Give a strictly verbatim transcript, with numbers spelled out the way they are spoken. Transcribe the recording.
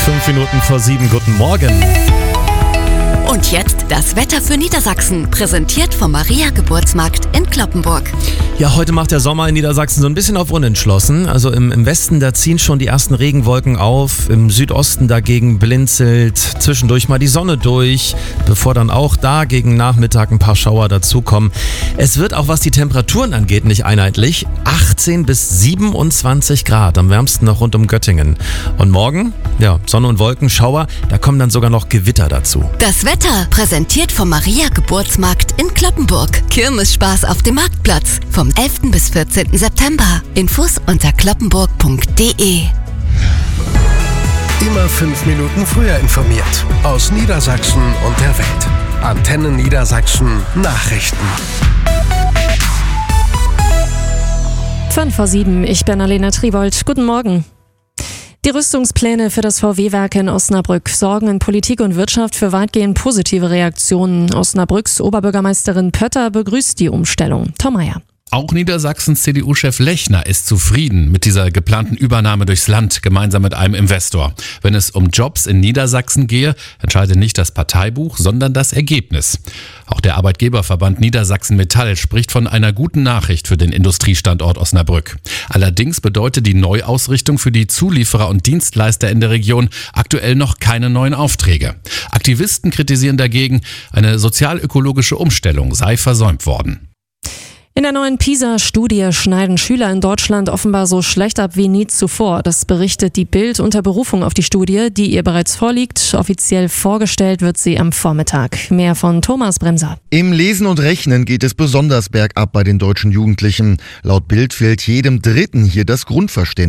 Fünf Minuten vor sieben, guten Morgen. Und jetzt das Wetter für Niedersachsen, präsentiert vom Maria Geburtsmarkt in Cloppenburg. Ja, heute macht der Sommer in Niedersachsen so ein bisschen auf unentschlossen. Also im, im Westen, da ziehen schon die ersten Regenwolken auf. Im Südosten dagegen blinzelt zwischendurch mal die Sonne durch, bevor dann auch da gegen Nachmittag ein paar Schauer dazukommen. Es wird auch, was die Temperaturen angeht, nicht einheitlich. achtzehn bis siebenundzwanzig Grad, am wärmsten noch rund um Göttingen. Und morgen, ja, Sonne und Wolken, Schauer, da kommen dann sogar noch Gewitter dazu. Das Wetter, präsentiert vom Maria Geburtsmarkt in Cloppenburg. Kirmesspaß auf dem Marktplatz vom elften bis vierzehnten September. Infos unter cloppenburg punkt de. Immer fünf Minuten früher informiert. Aus Niedersachsen und der Welt. Antenne Niedersachsen Nachrichten. Fünf vor sieben, ich bin Alena Tribold. Guten Morgen. Die Rüstungspläne für das V W-Werk in Osnabrück sorgen in Politik und Wirtschaft für weitgehend positive Reaktionen. Osnabrücks Oberbürgermeisterin Pötter begrüßt die Umstellung. Tom Meyer. Auch Niedersachsens C D U-Chef Lechner ist zufrieden mit dieser geplanten Übernahme durchs Land gemeinsam mit einem Investor. Wenn es um Jobs in Niedersachsen gehe, entscheide nicht das Parteibuch, sondern das Ergebnis. Auch der Arbeitgeberverband Niedersachsen Metall spricht von einer guten Nachricht für den Industriestandort Osnabrück. Allerdings bedeutet die Neuausrichtung für die Zulieferer und Dienstleister in der Region aktuell noch keine neuen Aufträge. Aktivisten kritisieren dagegen, eine sozial-ökologische Umstellung sei versäumt worden. In der neuen PISA-Studie schneiden Schüler in Deutschland offenbar so schlecht ab wie nie zuvor. Das berichtet die Bild unter Berufung auf die Studie, die ihr bereits vorliegt. Offiziell vorgestellt wird sie am Vormittag. Mehr von Thomas Bremser. Im Lesen und Rechnen geht es besonders bergab bei den deutschen Jugendlichen. Laut Bild fehlt jedem Dritten hier das Grundverständnis.